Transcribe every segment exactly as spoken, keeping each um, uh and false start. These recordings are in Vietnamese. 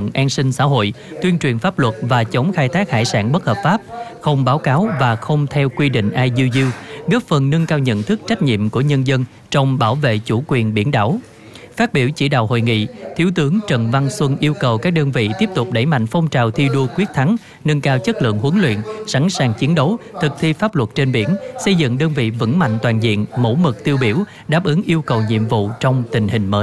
lượng an sinh xã hội, tuyên truyền pháp luật và chống khai thác hải sản bất hợp pháp, không báo cáo và không theo quy định i u u, góp phần nâng cao nhận thức trách nhiệm của nhân dân trong bảo vệ chủ quyền biển đảo. Phát biểu chỉ đạo hội nghị, Thiếu tướng Trần Văn Xuân yêu cầu các đơn vị tiếp tục đẩy mạnh phong trào thi đua quyết thắng, nâng cao chất lượng huấn luyện, sẵn sàng chiến đấu, thực thi pháp luật trên biển, xây dựng đơn vị vững mạnh toàn diện, mẫu mực tiêu biểu, đáp ứng yêu cầu nhiệm vụ trong tình hình mới.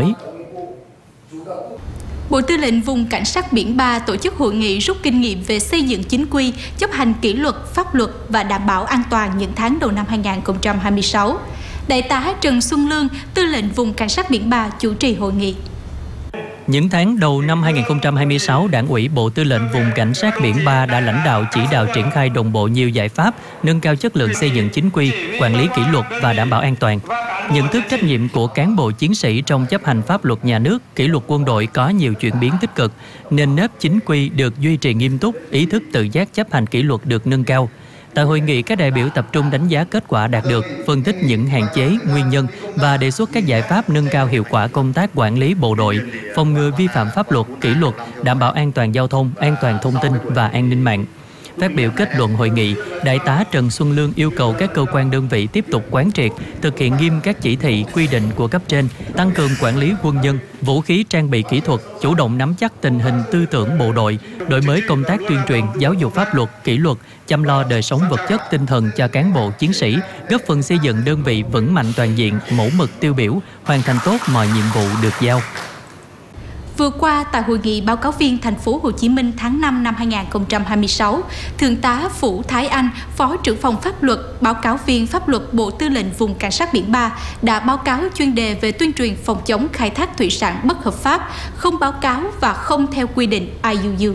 Bộ Tư lệnh Vùng Cảnh sát biển ba tổ chức hội nghị rút kinh nghiệm về xây dựng chính quy, chấp hành kỷ luật, pháp luật và đảm bảo an toàn những tháng đầu năm hai nghìn không trăm hai mươi sáu. Đại tá Trần Xuân Lương, Tư lệnh Vùng Cảnh sát biển ba chủ trì hội nghị. Những tháng đầu năm hai nghìn không trăm hai mươi sáu, Đảng ủy Bộ Tư lệnh Vùng Cảnh sát biển ba đã lãnh đạo chỉ đạo triển khai đồng bộ nhiều giải pháp, nâng cao chất lượng xây dựng chính quy, quản lý kỷ luật và đảm bảo an toàn. Nhận thức trách nhiệm của cán bộ chiến sĩ trong chấp hành pháp luật nhà nước, kỷ luật quân đội có nhiều chuyển biến tích cực, nền nếp chính quy được duy trì nghiêm túc, ý thức tự giác chấp hành kỷ luật được nâng cao. Tại hội nghị, các đại biểu tập trung đánh giá kết quả đạt được, phân tích những hạn chế, nguyên nhân và đề xuất các giải pháp nâng cao hiệu quả công tác quản lý bộ đội, phòng ngừa vi phạm pháp luật, kỷ luật, đảm bảo an toàn giao thông, an toàn thông tin và an ninh mạng. Phát biểu kết luận hội nghị, Đại tá Trần Xuân Lương yêu cầu các cơ quan đơn vị tiếp tục quán triệt, thực hiện nghiêm các chỉ thị, quy định của cấp trên, tăng cường quản lý quân nhân, vũ khí trang bị kỹ thuật, chủ động nắm chắc tình hình tư tưởng bộ đội, đổi mới công tác tuyên truyền, giáo dục pháp luật, kỷ luật, chăm lo đời sống vật chất tinh thần cho cán bộ chiến sĩ, góp phần xây dựng đơn vị vững mạnh toàn diện, mẫu mực tiêu biểu, hoàn thành tốt mọi nhiệm vụ được giao. Vừa qua, tại hội nghị báo cáo viên thành phố Hồ Chí Minh tháng năm năm hai nghìn không trăm hai mươi sáu, Thượng tá Vũ Thái Anh, Phó trưởng phòng pháp luật, báo cáo viên pháp luật Bộ Tư lệnh Vùng Cảnh sát biển ba đã báo cáo chuyên đề về tuyên truyền phòng chống khai thác thủy sản bất hợp pháp, không báo cáo và không theo quy định i u u.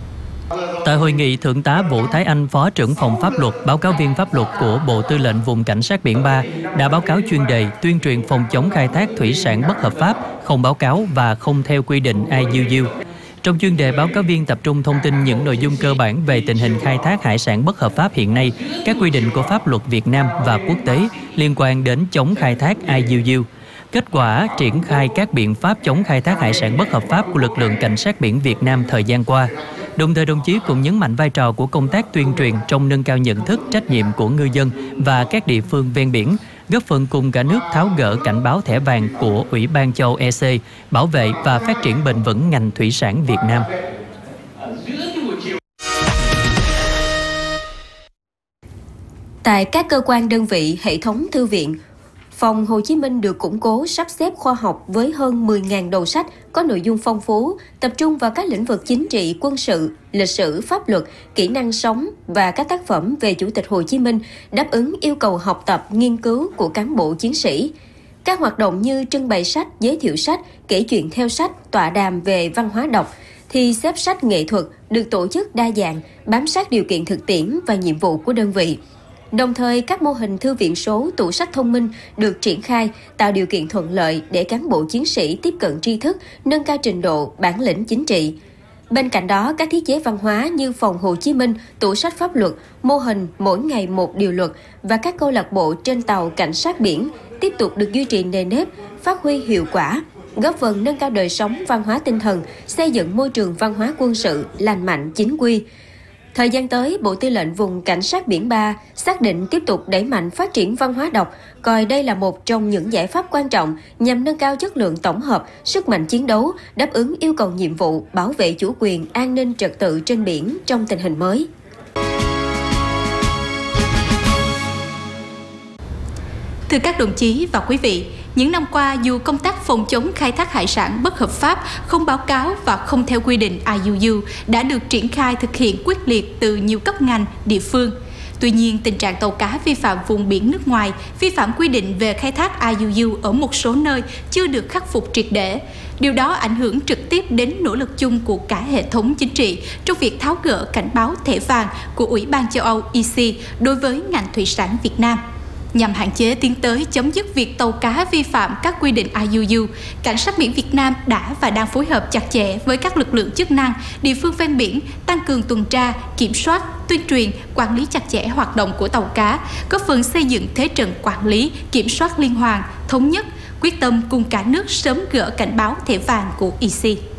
Tại hội nghị, Thượng tá Vũ Thái Anh, Phó trưởng phòng pháp luật, báo cáo viên pháp luật của Bộ Tư lệnh Vùng Cảnh sát biển ba đã báo cáo chuyên đề tuyên truyền phòng chống khai thác thủy sản bất hợp pháp, không báo cáo và không theo quy định i u u. Trong chuyên đề, báo cáo viên tập trung thông tin những nội dung cơ bản về tình hình khai thác hải sản bất hợp pháp hiện nay, các quy định của pháp luật Việt Nam và quốc tế liên quan đến chống khai thác i u u. Kết quả triển khai các biện pháp chống khai thác hải sản bất hợp pháp của lực lượng Cảnh sát biển Việt Nam thời gian qua. Đồng thời, đồng chí cũng nhấn mạnh vai trò của công tác tuyên truyền trong nâng cao nhận thức, trách nhiệm của ngư dân và các địa phương ven biển, góp phần cùng cả nước tháo gỡ cảnh báo thẻ vàng của Ủy ban châu Âu e xê, bảo vệ và phát triển bền vững ngành thủy sản Việt Nam. Tại các cơ quan đơn vị, hệ thống thư viện, Phòng Hồ Chí Minh được củng cố sắp xếp khoa học với hơn mười nghìn đầu sách có nội dung phong phú, tập trung vào các lĩnh vực chính trị, quân sự, lịch sử, pháp luật, kỹ năng sống và các tác phẩm về Chủ tịch Hồ Chí Minh đáp ứng yêu cầu học tập, nghiên cứu của cán bộ chiến sĩ. Các hoạt động như trưng bày sách, giới thiệu sách, kể chuyện theo sách, tọa đàm về văn hóa đọc, thi xếp sách nghệ thuật được tổ chức đa dạng, bám sát điều kiện thực tiễn và nhiệm vụ của đơn vị. Đồng thời, các mô hình thư viện số, tủ sách thông minh được triển khai, tạo điều kiện thuận lợi để cán bộ chiến sĩ tiếp cận tri thức, nâng cao trình độ, bản lĩnh chính trị. Bên cạnh đó, các thiết chế văn hóa như Phòng Hồ Chí Minh, tủ sách pháp luật, mô hình mỗi ngày một điều luật và các câu lạc bộ trên tàu cảnh sát biển tiếp tục được duy trì nề nếp, phát huy hiệu quả, góp phần nâng cao đời sống văn hóa tinh thần, xây dựng môi trường văn hóa quân sự lành mạnh, chính quy. Thời gian tới, Bộ Tư lệnh Vùng Cảnh sát biển ba xác định tiếp tục đẩy mạnh phát triển văn hóa đọc, coi đây là một trong những giải pháp quan trọng nhằm nâng cao chất lượng tổng hợp, sức mạnh chiến đấu, đáp ứng yêu cầu nhiệm vụ bảo vệ chủ quyền, an ninh trật tự trên biển trong tình hình mới. Thưa các đồng chí và quý vị, những năm qua, dù công tác phòng chống khai thác hải sản bất hợp pháp, không báo cáo và không theo quy định i u u đã được triển khai thực hiện quyết liệt từ nhiều cấp ngành, địa phương. Tuy nhiên, tình trạng tàu cá vi phạm vùng biển nước ngoài, vi phạm quy định về khai thác i u u ở một số nơi chưa được khắc phục triệt để. Điều đó ảnh hưởng trực tiếp đến nỗ lực chung của cả hệ thống chính trị trong việc tháo gỡ cảnh báo thẻ vàng của Ủy ban châu Âu e xê đối với ngành thủy sản Việt Nam. Nhằm hạn chế tiến tới chấm dứt việc tàu cá vi phạm các quy định i u u, Cảnh sát biển Việt Nam đã và đang phối hợp chặt chẽ với các lực lượng chức năng, địa phương ven biển, tăng cường tuần tra, kiểm soát, tuyên truyền, quản lý chặt chẽ hoạt động của tàu cá, góp phần xây dựng thế trận quản lý, kiểm soát liên hoàn, thống nhất, quyết tâm cùng cả nước sớm gỡ cảnh báo thẻ vàng của e xê.